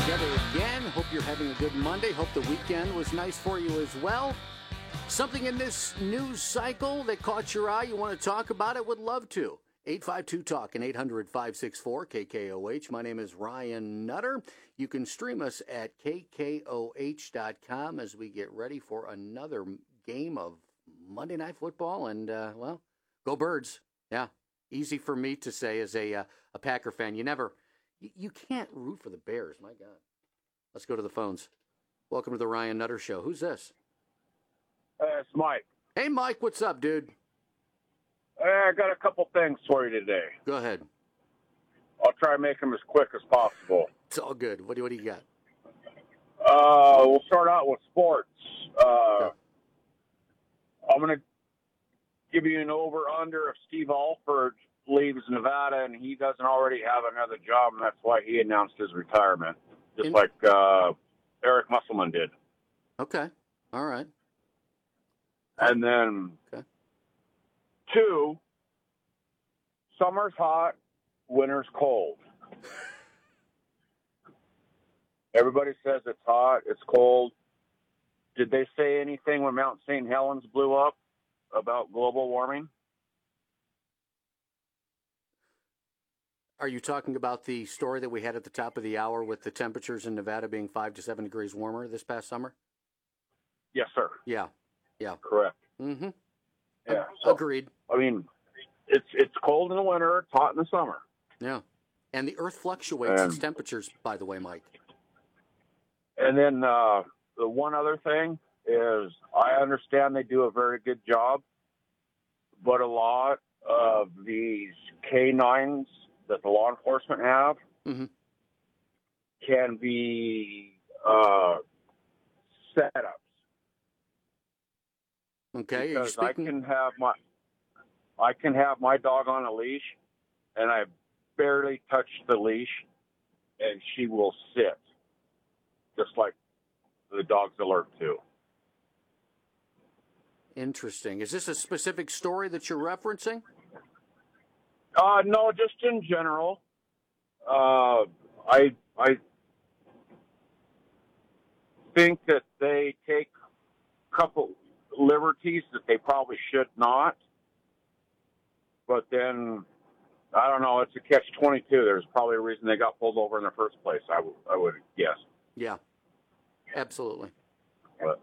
together again. Hope you're having a good Monday. Hope the weekend was nice for you as well. Something in this news cycle that caught your eye, you want to talk about it, would love to. 852-TALK and 800-564-KKOH. My name is Ryan Nutter. You can stream us at KKOH.com as we get ready for another game of Monday Night Football. And, well, go Birds. Yeah, easy for me to say as a Packer fan. You can't root for the Bears. My God. Let's go to the phones. Welcome to the Ryan Nutter Show. Who's this? It's Mike. Hey, Mike. What's up, dude? I got a couple things for you today. Go ahead. I'll try to make them as quick as possible. It's all good. What do you got? We'll start out with sports. Okay. I'm going to give you an over-under if Steve Alford leaves Nevada and he doesn't already have another job, and that's why he announced his retirement, just like Eric Musselman did. Okay. All right. And then, Okay. 2, summer's hot, winter's cold. Everybody says it's hot, it's cold. Did they say anything when Mount St. Helens blew up about global warming? Are you talking about the story that we had at the top of the hour with the temperatures in Nevada being 5 to 7 degrees warmer this past summer? Yes, sir. Yeah. Correct. Mm-hmm. Yeah. So, agreed. I mean, it's cold in the winter, it's hot in the summer. Yeah. And the Earth fluctuates its temperatures, by the way, Mike. And then the one other thing is I understand they do a very good job, but a lot of these K9s that the law enforcement have can be setups. Okay, because you're speaking... I can have my dog on a leash, and I barely touch the leash, and she will sit, just like the dog's alert to. Interesting. Is this a specific story that you're referencing? No, just in general. I think that they take a couple liberties that they probably should not. But then, I don't know, it's a catch-22. There's probably a reason they got pulled over in the first place, I would guess. Yeah, absolutely. But,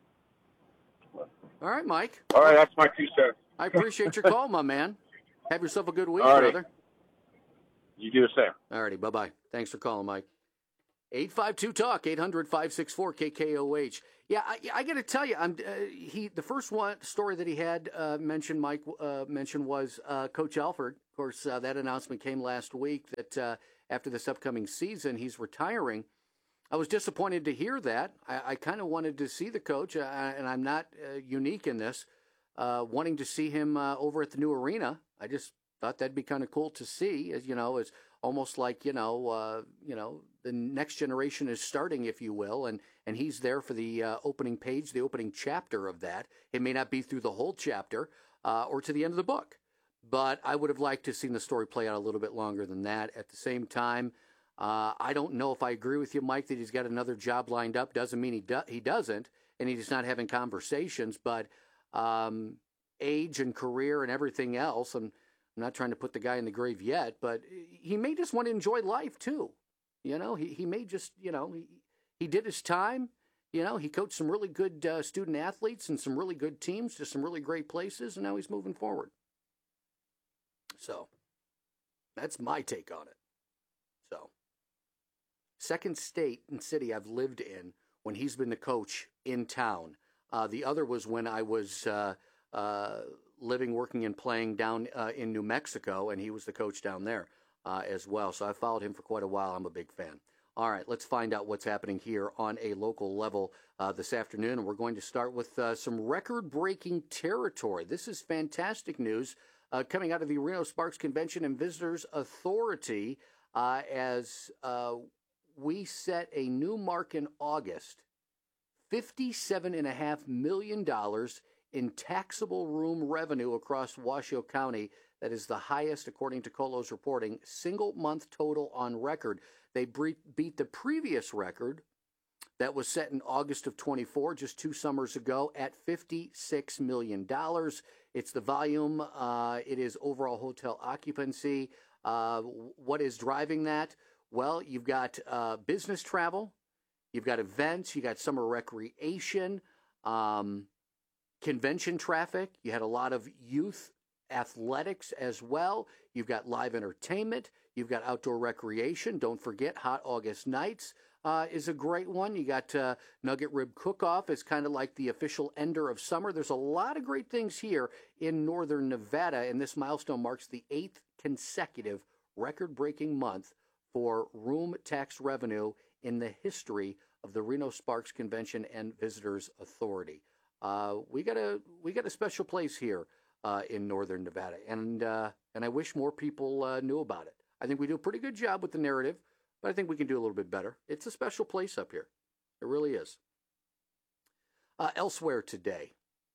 all right, Mike. All right, that's my 2 cents. I appreciate your call, my man. Have yourself a good week, Alrighty. brother. You do the same. All righty, bye-bye. Thanks for calling, Mike. 852-TALK, 800-564-KKOH. Yeah, I got to tell you, the first story that he had mentioned was Coach Alford. Of course, that announcement came last week that after this upcoming season, he's retiring. I was disappointed to hear that. I kind of wanted to see the coach, and I'm not unique in this, wanting to see him over at the new arena. I just thought that'd be kind of cool to see, as almost like the next generation is starting, if you will, and he's there for the opening page, the opening chapter of that. It may not be through the whole chapter or to the end of the book, but I would have liked to have seen the story play out a little bit longer than that. At the same time, I don't know if I agree with you, Mike, that he's got another job lined up. Doesn't mean he doesn't, and he's not having conversations, but age and career and everything else, and I'm not trying to put the guy in the grave yet, but he may just want to enjoy life too. He may just, he did his time. He coached some really good student athletes and some really good teams to some really great places, and now he's moving forward. So that's my take on it. So second state and city I've lived in when he's been the coach in town. The other was when I was living, working, and playing down in New Mexico, and he was the coach down there as well. So I followed him for quite a while. I'm a big fan. All right, let's find out what's happening here on a local level this afternoon. We're going to start with some record-breaking territory. This is fantastic news coming out of the Reno Sparks Convention and Visitors Authority as we set a new mark in August. $57.5 million in taxable room revenue across Washoe County. That is the highest, according to Colo's reporting, single month total on record. They beat the previous record that was set in August of 24, just 2 summers ago, at $56 million. It's the volume. It is overall hotel occupancy. What is driving that? Well, you've got business travel. You've got events. You got summer recreation, convention traffic. You had a lot of youth athletics as well. You've got live entertainment. You've got outdoor recreation. Don't forget Hot August Nights is a great one. You got Nugget Rib Cook-Off. It's kind of like the official ender of summer. There's a lot of great things here in northern Nevada, and this milestone marks the 8th consecutive record-breaking month for room tax revenue in the history of the Reno Sparks Convention and Visitors Authority. We got a special place here in northern Nevada, and I wish more people knew about it. I think we do a pretty good job with the narrative, but I think we can do a little bit better. It's a special place up here. It really is. Elsewhere today,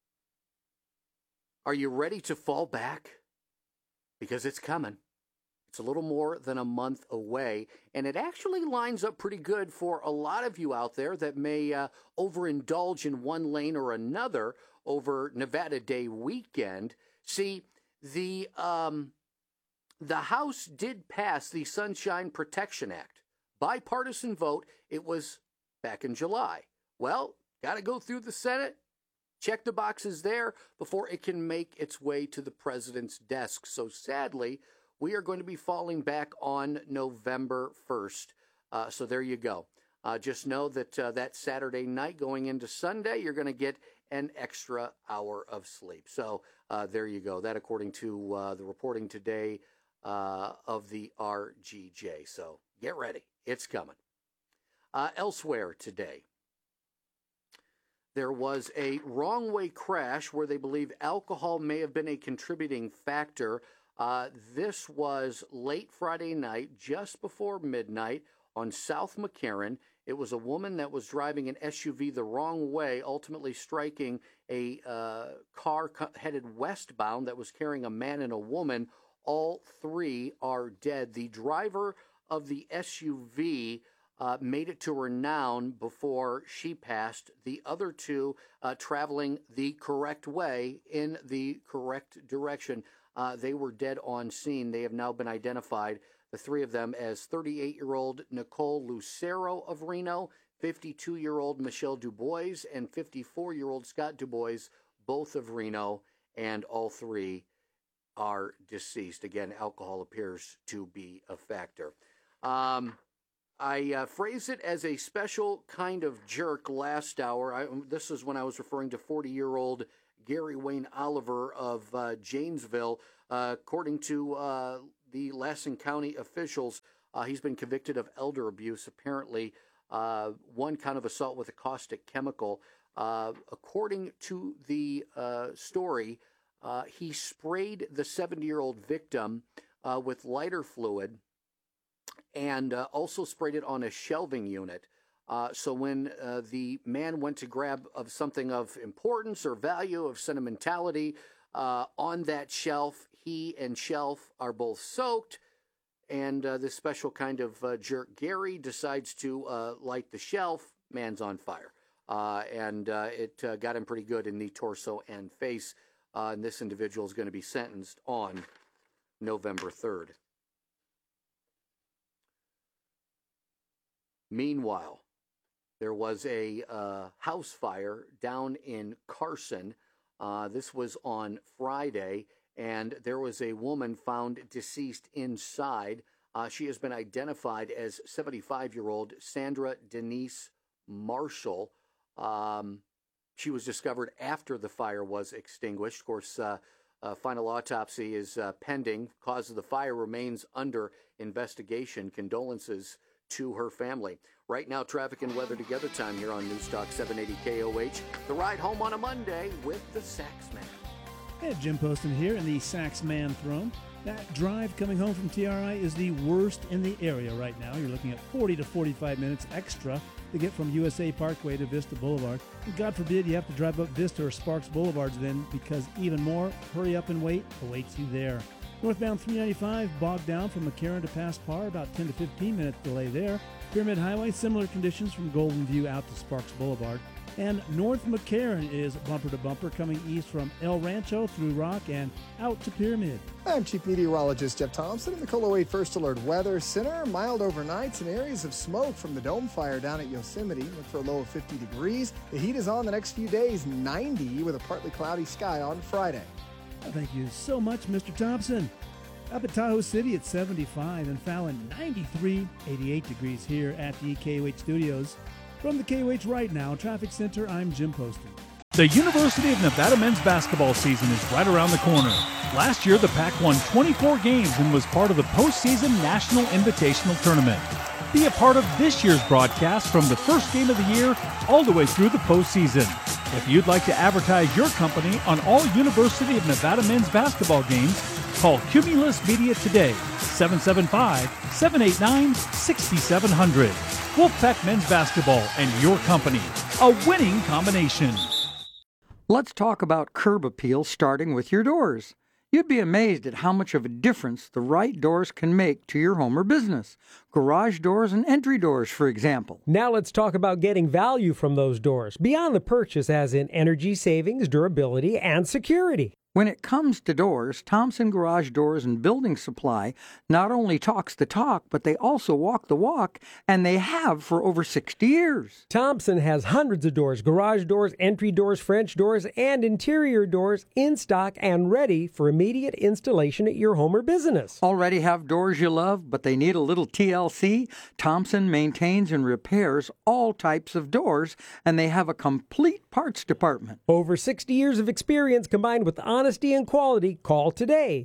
are you ready to fall back? Because it's coming. It's a little more than a month away, and it actually lines up pretty good for a lot of you out there that may overindulge in one lane or another over Nevada Day weekend. See, the House did pass the Sunshine Protection Act. Bipartisan vote. It was back in July. Well, got to go through the Senate, check the boxes there before it can make its way to the president's desk. So sadly, we are going to be falling back on November 1st. So there you go. Just know that that Saturday night going into Sunday, you're going to get an extra hour of sleep. So there you go. That according to the reporting today of the RGJ. So get ready. It's coming. Elsewhere today, there was a wrong-way crash where they believe alcohol may have been a contributing factor. This was late Friday night, just before midnight, on South McCarran. It was a woman that was driving an SUV the wrong way, ultimately striking a car headed westbound that was carrying a man and a woman. All 3 are dead. The driver of the SUV made it to Renown before she passed. The other 2 traveling the correct way in the correct direction. They were dead on scene. They have now been identified, the 3 of them, as 38-year-old Nicole Lucero of Reno, 52-year-old Michelle Dubois, and 54-year-old Scott Dubois, both of Reno, and all 3 are deceased. Again, alcohol appears to be a factor. I phrased it as a special kind of jerk last hour. This is when I was referring to 40-year-old Gary Wayne Oliver of Janesville. According to the Lassen County officials, he's been convicted of elder abuse, apparently 1 count of assault with a caustic chemical. According to the story, he sprayed the 70-year-old victim with lighter fluid and also sprayed it on a shelving unit. So when the man went to grab of something of importance or value, of sentimentality, on that shelf, he and shelf are both soaked, and this special kind of jerk Gary decides to light the shelf. Man's on fire. And it got him pretty good in the torso and face. And this individual is going to be sentenced on November 3rd. Meanwhile, there was a house fire down in Carson. This was on Friday, and there was a woman found deceased inside. She has been identified as 75-year-old Sandra Denise Marshall. She was discovered after the fire was extinguished. Of course, final autopsy is pending. Cause of the fire remains under investigation. Condolences to her family. Right now, traffic and weather together time here on Newstalk 780 KOH. The ride home on a Monday with the Saxman. Hey, Jim Poston here in the Saxman throne. That drive coming home from TRI is the worst in the area right now. You're looking at 40 to 45 minutes extra to get from USA Parkway to Vista Boulevard. And God forbid you have to drive up Vista or Sparks Boulevards then, because even more hurry up and wait awaits you there. Northbound 395 bogged down from McCarran to past Par, about 10 to 15 minute delay there. Pyramid Highway, similar conditions from Golden View out to Sparks Boulevard. And North McCarran is bumper to bumper coming east from El Rancho through Rock and out to Pyramid. I'm Chief Meteorologist Jeff Thompson in the KOLO 8 First Alert Weather Center. Mild overnights and areas of smoke from the dome fire down at Yosemite. Look for a low of 50 degrees. The heat is on the next few days, 90 with a partly cloudy sky on Friday. Thank you so much, Mr. Thompson. Up at Tahoe City at 75 and Fallon 93, 88 degrees here at the KOH studios. From the KOH Right Now Traffic Center, I'm Jim Poston. The University of Nevada men's basketball season is right around the corner. Last year, the Pac won 24 games and was part of the postseason National Invitational Tournament. Be a part of this year's broadcast from the first game of the year all the way through the postseason. If you'd like to advertise your company on all University of Nevada men's basketball games, call Cumulus Media today, 775-789-6700. Wolfpack Men's Basketball and your company, a winning combination. Let's talk about curb appeal, starting with your doors. You'd be amazed at how much of a difference the right doors can make to your home or business. Garage doors and entry doors, for example. Now let's talk about getting value from those doors, beyond the purchase as in energy savings, durability, and security. When it comes to doors, Thompson Garage Doors and Building Supply not only talks the talk, but they also walk the walk, and they have for over 60 years. Thompson has hundreds of doors, garage doors, entry doors, French doors, and interior doors in stock and ready for immediate installation at your home or business. Already have doors you love, but they need a little TLC? Thompson maintains and repairs all types of doors, and they have a complete parts department. Over 60 years of experience combined with honesty and quality. Call today,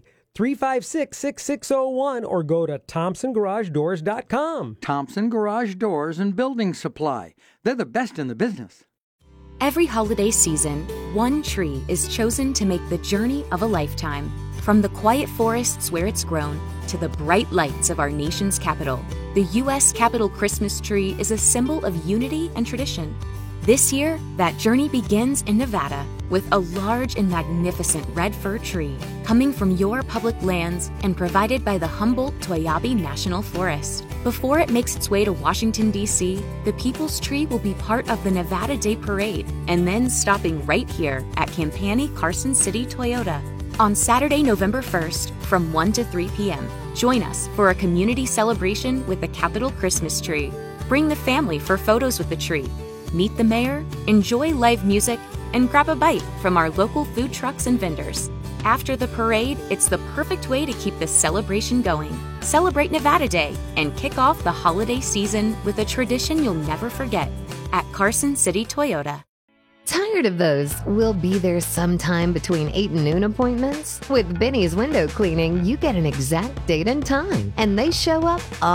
356-6601, or go to ThompsonGarageDoors.com. Thompson Garage Doors and Building Supply. They're the best in the business. Every holiday season, one tree is chosen to make the journey of a lifetime. From the quiet forests where it's grown to the bright lights of our nation's capital, the U.S. Capitol Christmas tree is a symbol of unity and tradition. This year, that journey begins in Nevada with a large and magnificent red fir tree coming from your public lands and provided by the Humboldt-Toiyabe National Forest. Before it makes its way to Washington, D.C., the People's Tree will be part of the Nevada Day Parade and then stopping right here at Campani Carson City Toyota. On Saturday, November 1st, from 1 to 3 p.m., join us for a community celebration with the Capitol Christmas tree. Bring the family for photos with the tree. Meet the mayor, enjoy live music, and grab a bite from our local food trucks and vendors. After the parade, it's the perfect way to keep the celebration going. Celebrate Nevada Day and kick off the holiday season with a tradition you'll never forget at Carson City Toyota. Tired of those "we'll be there sometime between 8 and noon" appointments? With Benny's Window Cleaning, you get an exact date and time, and they show up